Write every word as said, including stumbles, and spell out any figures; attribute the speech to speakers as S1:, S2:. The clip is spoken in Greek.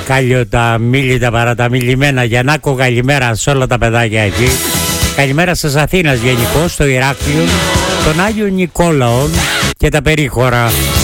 S1: Κάλιο τα μίλητα παρά τα μιλημένα. Γιαννάκο, καλημέρα σε όλα τα παιδάκια εκεί. Καλημέρα σας Αθήνας γενικώς, στο Ηράκλειο, τον Άγιο Νικόλαον και τα περίχωρα.